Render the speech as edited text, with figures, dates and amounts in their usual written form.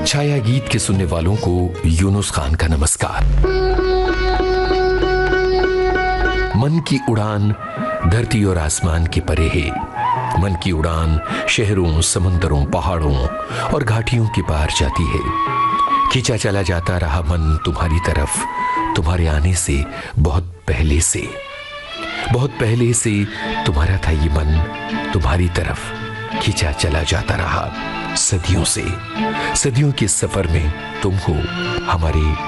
छाया गीत के सुनने वालों को यूनुस खान का नमस्कार। मन की उड़ान धरती और आसमान के परे है। मन की उड़ान शहरों, समंदरों, पहाड़ों और घाटियों के पार जाती है। खींचा चला जाता रहा मन तुम्हारी तरफ, तुम्हारे आने से बहुत पहले से। बहुत पहले से तुम्हारा था ये मन, तुम्हारी तरफ खींचा चला जाता रहा। सदियों से, सदियों के सफर में तुम हो हमारे